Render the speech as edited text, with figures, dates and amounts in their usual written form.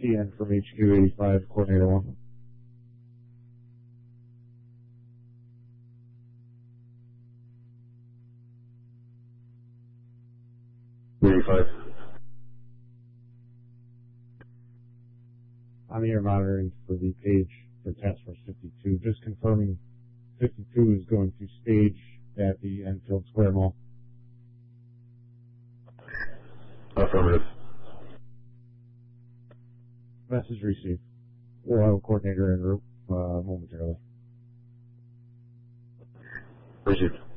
TN from HQ 85, Coordinator 1. I'm here monitoring for the page for Task Force 52. Just confirming 52 is going to stage at the Enfield Square Mall. Affirmative. Message received. We'll have a coordinator en route momentarily. Received.